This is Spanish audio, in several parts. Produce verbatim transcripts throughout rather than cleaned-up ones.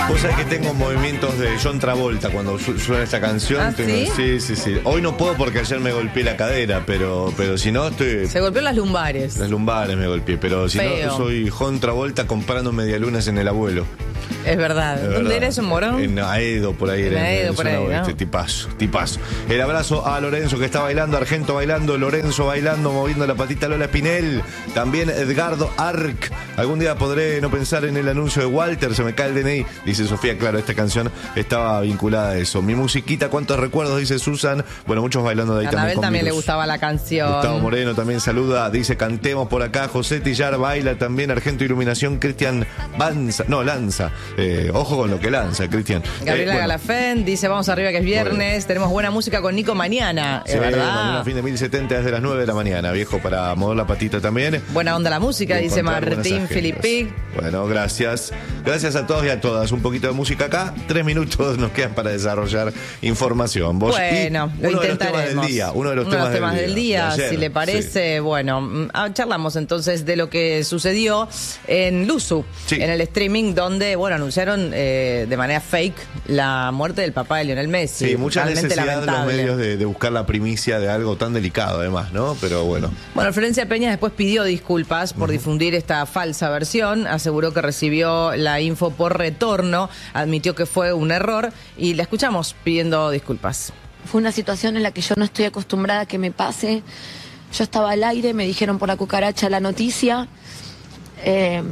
Vos sabés que tengo movimientos de John Travolta cuando su suena esta canción. ¿Ah, tengo, sí? sí, sí, sí. Hoy no puedo porque ayer me golpeé la cadera, pero, pero si no estoy... Se golpeó las lumbares. Las lumbares me golpeé, pero si Feo. no soy John Travolta comprando medialunas en el abuelo. Es verdad. Es ¿Dónde verdad. era eso, Morón? En Aedo, por ahí. En era, Aedo, en por zona ahí, oeste. ¿no? Tipazo, tipazo. El abrazo a Lorenzo que está bailando, Argento bailando, Lorenzo bailando, moviendo la patita, Lola Espinel. También Edgardo Arc. Algún día podré no pensar en el anuncio de Walter, se me cae el D N I. Dice Sofía, claro, esta canción estaba vinculada a eso. Mi musiquita, cuántos recuerdos, dice Susan. Bueno, muchos bailando de ahí A también. Anabel también le conmigo. gustaba la canción. Gustavo Moreno también saluda, dice cantemos por acá. José Tillar baila también, Argento Iluminación, Cristian Banza, no, lanza. Eh, ojo con lo que lanza, Cristian. Gabriela Eh, bueno. Galafén dice, vamos arriba que es viernes, tenemos buena música con Nico mañana, Sí, es verdad. mañana fin de mil setenta desde las nueve de la mañana, viejo, para mover la patita también. Buena onda la música, Y dice encontrar buenas Martín agendas. Filippi. Bueno, gracias. Gracias a todos y a todas. Un poquito de música acá. Tres minutos nos quedan para desarrollar información. Vos, Bueno, y lo uno de los intentaremos. temas del día. Uno de los Uno temas, temas del día, de ayer. si le parece. Sí. Bueno, mm, ah, charlamos entonces de lo que sucedió en Luzu, Sí. en el streaming, donde, bueno, anunciaron eh, de manera fake la muerte del papá de Lionel Messi. Sí, mucha Realmente necesidad de los lamentable. medios de, de buscar la primicia de algo tan delicado, además, ¿no? Pero bueno. Bueno, Florencia Peña después pidió disculpas por difundir esta falsa versión, aseguró que recibió la info por retorno, admitió que fue un error y la escuchamos pidiendo disculpas. Fue una situación en la que yo no estoy acostumbrada a que me pase. Yo estaba al aire, me dijeron por la cucaracha la noticia eh,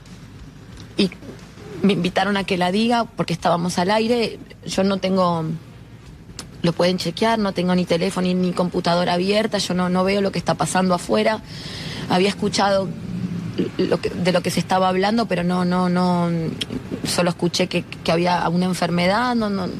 y me invitaron a que la diga porque estábamos al aire. Yo no tengo, lo pueden chequear, no tengo ni teléfono ni, ni computadora abierta, yo no, no veo lo que está pasando afuera. Había escuchado lo que, de lo que se estaba hablando, pero no, no, no, solo escuché que, que había una enfermedad, no, no.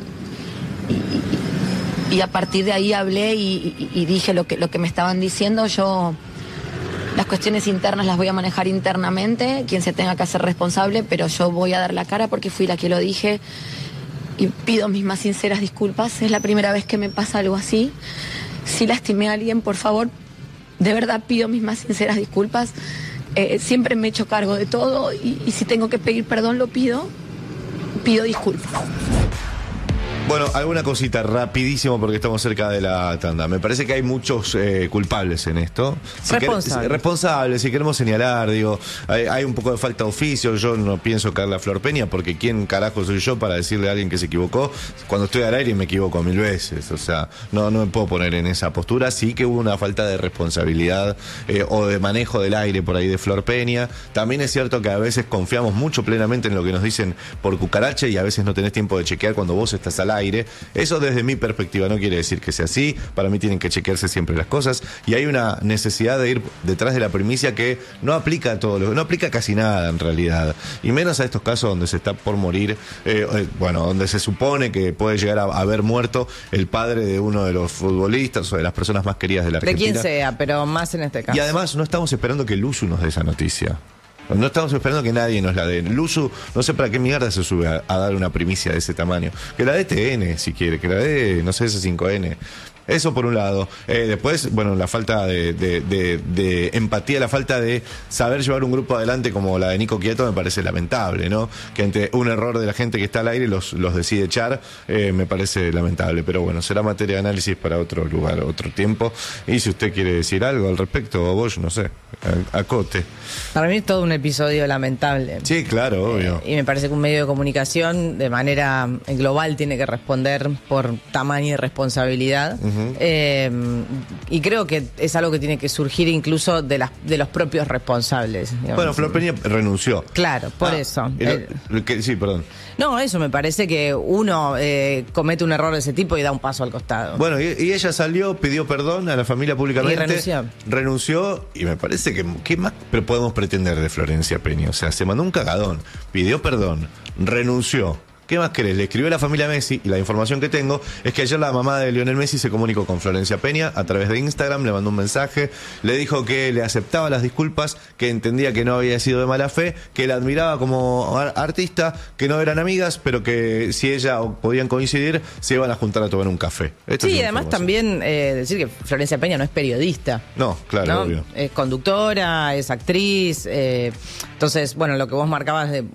Y, y a partir de ahí hablé y, y, y dije lo que, lo que me estaban diciendo. Yo las cuestiones internas las voy a manejar internamente, quien se tenga que hacer responsable, pero yo voy a dar la cara porque fui la que lo dije y pido mis más sinceras disculpas. Es la primera vez que me pasa algo así. Si lastimé a alguien, por favor, de verdad pido mis más sinceras disculpas. Eh, siempre me he hecho cargo de todo y, y si tengo que pedir perdón lo pido, pido disculpas. Bueno, alguna cosita rapidísimo porque estamos cerca de la tanda. Me parece que hay muchos eh, culpables en esto. Si Responsables. quer- responsables, si queremos señalar, digo, hay, hay un poco de falta de oficio. Yo no pienso caerle a Flor Peña porque quién carajo soy yo para decirle a alguien que se equivocó. Cuando estoy al aire me equivoco mil veces. O sea, no, no me puedo poner en esa postura. Sí que hubo una falta de responsabilidad eh, o de manejo del aire por ahí de Flor Peña. También es cierto que a veces confiamos mucho plenamente en lo que nos dicen por cucaracha y a veces no tenés tiempo de chequear cuando vos estás al aire. Eso desde mi perspectiva no quiere decir que sea así. Para mí tienen que chequearse siempre las cosas y hay una necesidad de ir detrás de la primicia que no aplica a todo lo, no aplica casi nada en realidad, y menos a estos casos donde se está por morir, eh, eh, bueno, donde se supone que puede llegar a, a haber muerto el padre de uno de los futbolistas o de las personas más queridas de la De Argentina. quien sea, pero más en este caso. Y además no estamos esperando que Luzu nos dé esa noticia. No estamos esperando que nadie nos la dé. Luzu, no sé para qué mierda se sube a, a dar una primicia de ese tamaño. Que la dé T N, si quiere, que la dé, no sé, ese cinco N. Eso por un lado. Eh, después, bueno, la falta de, de, de, de empatía, la falta de saber llevar un grupo adelante como la de Nico Quieto me parece lamentable, ¿no? Que ante un error de la gente que está al aire los, los decide echar, eh, me parece lamentable. Pero bueno, será materia de análisis para otro lugar, otro tiempo. Y si usted quiere decir algo al respecto, vos, no sé, acote. Para mí es todo un episodio lamentable. Sí, claro, obvio. Y me parece que un medio de comunicación de manera global tiene que responder por tamaño y responsabilidad. Uh-huh. eh, y creo que es algo que tiene que surgir incluso de, las, de los propios responsables. Digamos. Bueno, Flor Peña renunció. Claro, por ah, eso. Lo, eh, lo que, sí, perdón. No, eso me parece que uno eh, comete un error de ese tipo y da un paso al costado. Bueno, y, y ella salió, pidió perdón a la familia públicamente. Y renunció. Renunció y me parece que, ¿qué más podemos pretender de Florencia Peña? O sea, se mandó un cagadón, pidió perdón, renunció. ¿Qué más querés? Le escribió a la familia Messi y la información que tengo es que ayer la mamá de Lionel Messi se comunicó con Florencia Peña a través de Instagram, le mandó un mensaje, le dijo que le aceptaba las disculpas, que entendía que no había sido de mala fe, que la admiraba como artista, que no eran amigas, pero que si ella podían coincidir, se iban a juntar a tomar un café. Esta sí, es además también eh, decir que Florencia Peña no es periodista. No, claro, ¿no? obvio. Es conductora, es actriz, eh, entonces, bueno, lo que vos marcabas de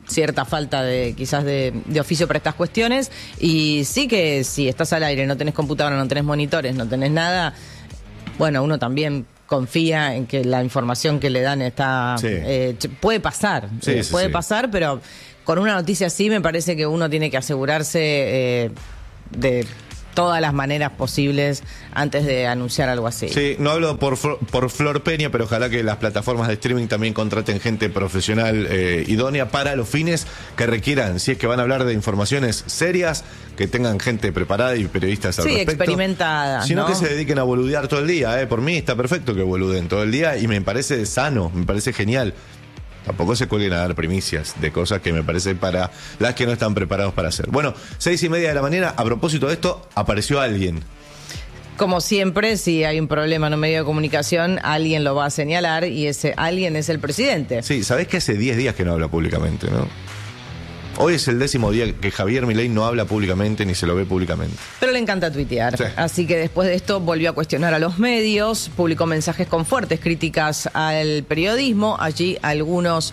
cierta falta de quizás de, de oficio para estas cuestiones. Y sí que si estás al aire, no tenés computadora, no tenés monitores, no tenés nada, bueno, uno también confía en que la información que le dan está... Sí. Eh, puede pasar, Sí, eh, sí, puede sí. pasar, pero con una noticia así me parece que uno tiene que asegurarse eh, de todas las maneras posibles antes de anunciar algo así. Sí, no hablo por, Flo- por Flor Peña, pero ojalá que las plataformas de streaming también contraten gente profesional eh, idónea para los fines que requieran. Si es que van a hablar de informaciones serias, que tengan gente preparada y periodistas al Sí, respecto. experimentada, Sino ¿no? que se dediquen a boludear todo el día. Eh. Por mí está perfecto que boluden todo el día y me parece sano, me parece genial. Tampoco se cuelguen a dar primicias de cosas que me parece para las que no están preparados para hacer. Bueno, seis y media de la mañana, a propósito de esto, apareció alguien. Como siempre, si hay un problema en un medio de comunicación, alguien lo va a señalar y ese alguien es el presidente. Sí, sabés que hace diez días que no habla públicamente, ¿no? Hoy es el décimo día que Javier Milei no habla públicamente ni se lo ve públicamente. Pero le encanta tuitear. Sí. Así que después de esto volvió a cuestionar a los medios, publicó mensajes con fuertes críticas al periodismo, allí algunos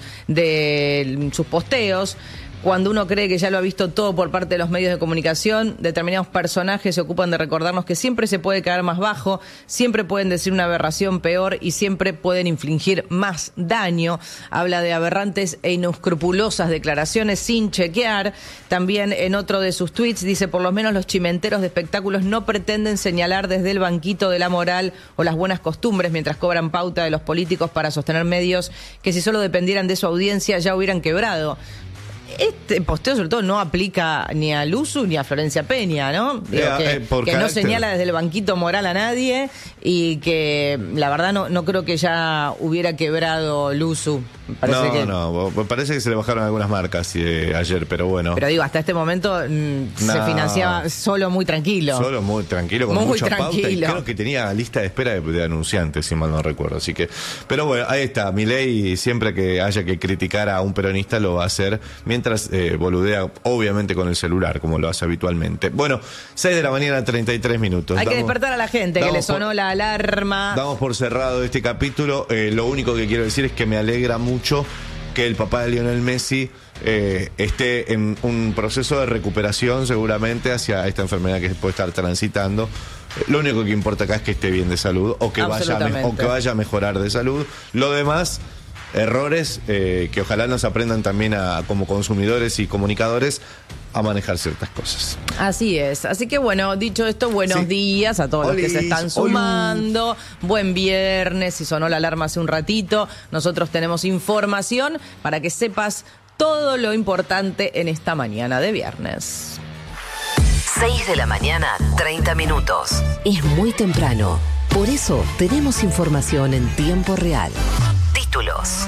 de sus posteos. Cuando uno cree que ya lo ha visto todo por parte de los medios de comunicación, determinados personajes se ocupan de recordarnos que siempre se puede caer más bajo, siempre pueden decir una aberración peor y siempre pueden infligir más daño. Habla de aberrantes e inescrupulosas declaraciones sin chequear. También en otro de sus tweets dice: por lo menos los chimenteros de espectáculos no pretenden señalar desde el banquito de la moral o las buenas costumbres mientras cobran pauta de los políticos para sostener medios que si solo dependieran de su audiencia ya hubieran quebrado. Este posteo sobre todo no aplica ni a Luzu ni a Florencia Peña, ¿no? Digo, Eh, que eh, por que no carácter. señala desde el banquito moral a nadie y que la verdad no, no creo que ya hubiera quebrado Luzu. Me parece no, que, no, me parece que se le bajaron algunas marcas eh, ayer, pero bueno. Pero digo, hasta este momento mm, se No. financiaba solo muy tranquilo. Solo muy tranquilo, con Muy mucha tranquilo. pauta. Y creo que tenía lista de espera de, de anunciantes, si mal no recuerdo. Así que, pero bueno, ahí está. Milei, siempre que haya que criticar a un peronista, lo va a hacer mientras eh, boludea, obviamente, con el celular, como lo hace habitualmente. Bueno, seis de la mañana, treinta y tres minutos. Hay que Damos- despertar a la gente, que damos le sonó por- la alarma. Damos por cerrado este capítulo. Eh, lo único que quiero decir es que me alegra mucho que el papá de Lionel Messi eh, esté en un proceso de recuperación seguramente hacia esta enfermedad que puede estar transitando. Eh, Lo único que importa acá es que esté bien de salud o que vaya a, me- Absolutamente. o que vaya a mejorar de salud. Lo demás, errores eh, que ojalá nos aprendan también a, como consumidores y comunicadores, a manejar ciertas cosas. Así es. Así que bueno, dicho esto, buenos Sí. días a todos los que se Olis, están olu. sumando. Buen viernes, si sonó la alarma hace un ratito. Nosotros tenemos información para que sepas todo lo importante en esta mañana de viernes. seis de la mañana, treinta minutos. Es muy temprano. Por eso tenemos información en tiempo real. Títulos.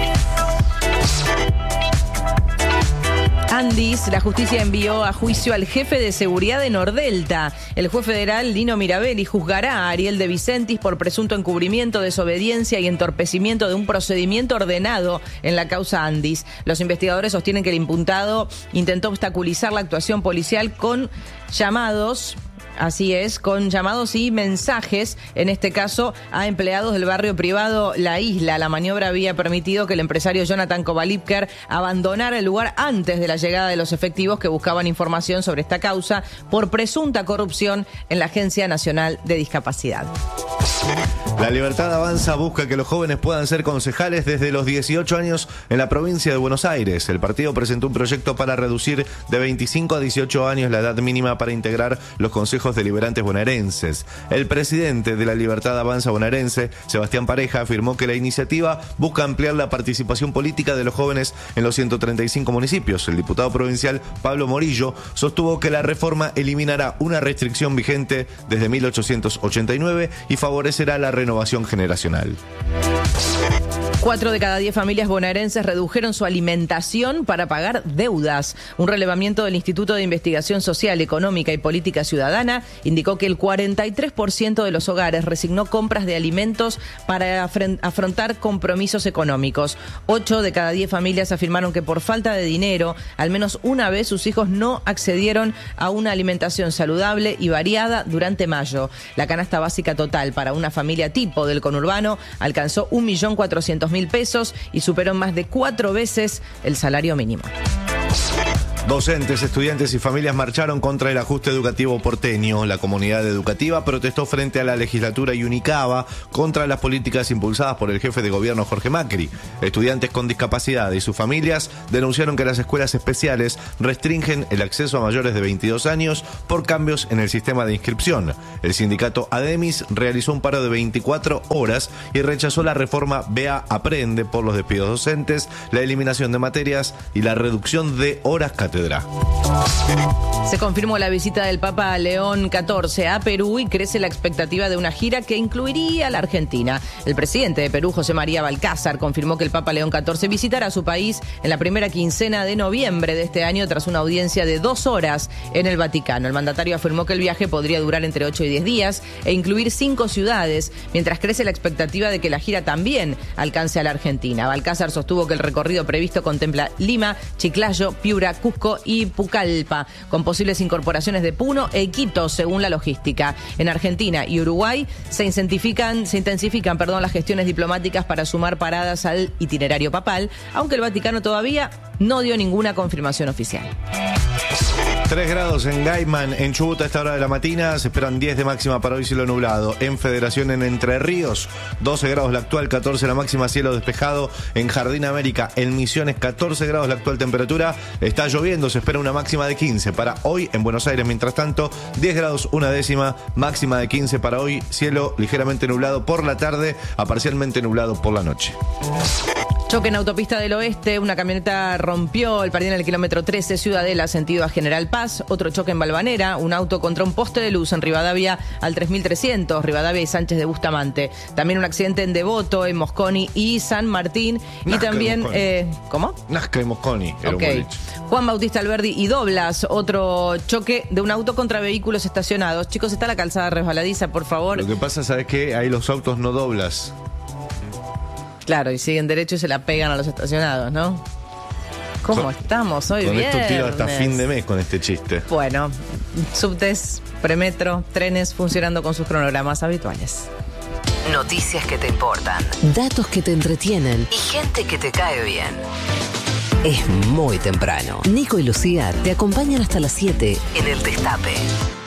Andis, la justicia envió a juicio al jefe de seguridad de Nordelta. El juez federal Lino Mirabelli juzgará a Ariel de Vicentis por presunto encubrimiento, desobediencia y entorpecimiento de un procedimiento ordenado en la causa Andis. Los investigadores sostienen que el imputado intentó obstaculizar la actuación policial con llamados... Así es, con llamados y mensajes, en este caso a empleados del barrio privado La Isla. La maniobra había permitido que el empresario Jonathan Kovalipker abandonara el lugar antes de la llegada de los efectivos que buscaban información sobre esta causa por presunta corrupción en la Agencia Nacional de Discapacidad. La Libertad Avanza busca que los jóvenes puedan ser concejales desde los dieciocho años en la provincia de Buenos Aires. El partido presentó un proyecto para reducir de veinticinco a dieciocho años la edad mínima para integrar los consejos deliberantes bonaerenses. El presidente de la Libertad Avanza bonaerense, Sebastián Pareja, afirmó que la iniciativa busca ampliar la participación política de los jóvenes en los ciento treinta y cinco municipios. El diputado provincial Pablo Morillo sostuvo que la reforma eliminará una restricción vigente desde mil ochocientos ochenta y nueve y favorecerá la renovación generacional. Cuatro de cada diez familias bonaerenses redujeron su alimentación para pagar deudas. Un relevamiento del Instituto de Investigación Social, Económica y Política Ciudadana indicó que el cuarenta y tres por ciento de los hogares resignó compras de alimentos para afren- afrontar compromisos económicos. Ocho de cada diez familias afirmaron que por falta de dinero, al menos una vez sus hijos no accedieron a una alimentación saludable y variada durante mayo. La canasta básica total para una familia tipo del conurbano alcanzó un millón cuatrocientos mil pesos y superó más de cuatro veces el salario mínimo. Docentes, estudiantes y familias marcharon contra el ajuste educativo porteño. La comunidad educativa protestó frente a la legislatura y Unicaba contra las políticas impulsadas por el jefe de gobierno Jorge Macri. Estudiantes con discapacidad y sus familias denunciaron que las escuelas especiales restringen el acceso a mayores de veintidós años por cambios en el sistema de inscripción. El sindicato ADEMIS realizó un paro de veinticuatro horas y rechazó la reforma B A Aprende por los despidos docentes, la eliminación de materias y la reducción de horas catedráticas. Se confirmó la visita del Papa León catorce a Perú y crece la expectativa de una gira que incluiría a la Argentina. El presidente de Perú, José María Balcázar, confirmó que el Papa León catorce visitará su país en la primera quincena de noviembre de este año tras una audiencia de dos horas en el Vaticano. El mandatario afirmó que el viaje podría durar entre ocho y diez días e incluir cinco ciudades, mientras crece la expectativa de que la gira también alcance a la Argentina. Balcázar sostuvo que el recorrido previsto contempla Lima, Chiclayo, Piura, Cusco y Pucallpa, con posibles incorporaciones de Puno e Quito, según la logística. En Argentina y Uruguay se intensifican, se intensifican perdón, las gestiones diplomáticas para sumar paradas al itinerario papal, aunque el Vaticano todavía no dio ninguna confirmación oficial. tres grados en Gaiman, en Chubut a esta hora de la mañana, se esperan diez de máxima para hoy, cielo nublado. En Federación en Entre Ríos, doce grados la actual, catorce la máxima, cielo despejado. En Jardín América, en Misiones, catorce grados la actual temperatura. Está lloviendo, se espera una máxima de quince para hoy. En Buenos Aires, mientras tanto, diez grados una décima, máxima de quince para hoy, cielo ligeramente nublado por la tarde, a parcialmente nublado por la noche. Choque en autopista del oeste, una camioneta rompió el pardín en el kilómetro trece, Ciudadela, sentido a General Paz. Otro choque en Balvanera, un auto contra un poste de luz en Rivadavia al tres mil trescientos, Rivadavia y Sánchez de Bustamante. También un accidente en Devoto, en Mosconi y San Martín. Nazca y también, eh, ¿cómo? Nazca y Mosconi, era Okay. un boliche. Juan Bautista Alberdi y Doblas, otro choque de un auto contra vehículos estacionados. Chicos, está la calzada resbaladiza, por favor. Lo que pasa, ¿sabes qué? Ahí los autos no doblas. Claro, y siguen derecho y se la pegan a los estacionados, ¿no? ¿Cómo Con- estamos hoy Con viernes? esto tiro hasta fin de mes con este chiste. Bueno, subtes, premetro, trenes funcionando con sus cronogramas habituales. Noticias que te importan, datos que te entretienen y gente que te cae bien. Es muy temprano. Nico y Lucía te acompañan hasta las siete en el Destape.